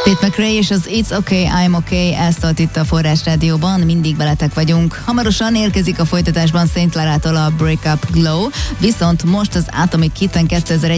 Tate McRae és az It's Okay, I'm Okay elszólt itt a Forrás Rádióban, mindig veletek vagyunk. Hamarosan érkezik a folytatásban Saint Clara-tól a Break Up Glow, viszont most az Atomic Kitten 2001